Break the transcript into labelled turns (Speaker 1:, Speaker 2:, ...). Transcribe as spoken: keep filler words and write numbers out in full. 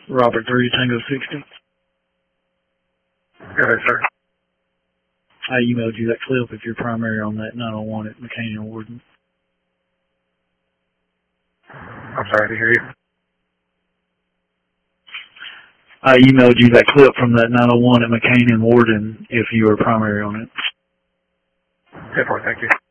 Speaker 1: Robert three Tango sixty.
Speaker 2: Go ahead, sir.
Speaker 1: I emailed you that clip if you're primary on that nine oh one at McCain and Warden.
Speaker 2: I'm sorry to hear you.
Speaker 1: I emailed you that clip from that nine oh one at McCain and Warden if you are primary on it.
Speaker 2: ten four, thank you.